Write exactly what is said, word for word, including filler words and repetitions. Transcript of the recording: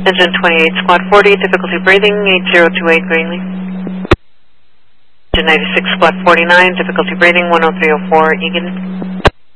Engine twenty-eight, Squad forty, difficulty breathing, eight zero two eight Greenlee. Engine ninety-six, Squad forty-nine, difficulty breathing, one oh three oh four Egan.